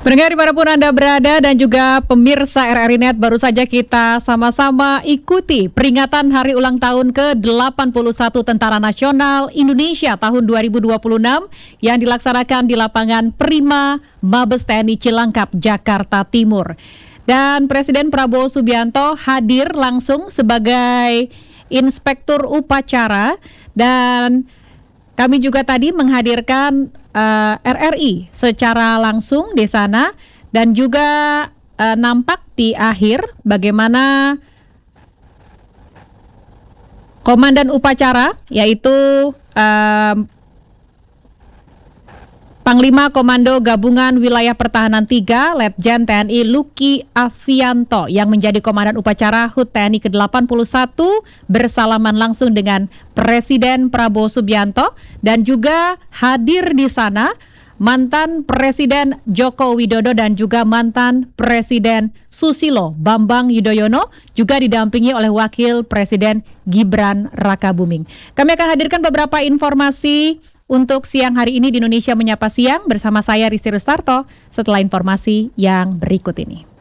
Pendengar dimanapun Anda berada dan juga pemirsa RRI Net, baru saja kita sama-sama ikuti peringatan hari ulang tahun ke-81 Tentara Nasional Indonesia tahun 2026 yang dilaksanakan di lapangan Prima Mabes TNI Cilangkap, Jakarta Timur. Dan Presiden Prabowo Subianto hadir langsung sebagai inspektur upacara, dan kami juga tadi menghadirkan RRI secara langsung di sana, dan juga nampak di akhir bagaimana komandan upacara, yaitu Panglima Komando Gabungan Wilayah Pertahanan 3 Letjen TNI Luki Afianto yang menjadi komandan upacara HUT TNI ke-81 bersalaman langsung dengan Presiden Prabowo Subianto, dan juga hadir di sana mantan Presiden Joko Widodo dan juga mantan Presiden Susilo Bambang Yudhoyono, juga didampingi oleh Wakil Presiden Gibran Rakabuming. Kami akan hadirkan beberapa informasi untuk siang hari ini di Indonesia Menyapa Siang bersama saya Rizky Rustarto setelah informasi yang berikut ini.